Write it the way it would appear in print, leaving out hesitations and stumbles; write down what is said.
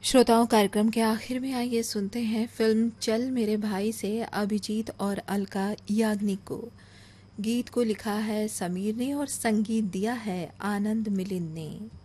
श्रोताओं, कार्यक्रम के आखिर में आइए सुनते हैं फिल्म चल मेरे भाई से अभिजीत और अलका याग्निक को। गीत को लिखा है समीर ने और संगीत दिया है आनंद मिलिंद ने।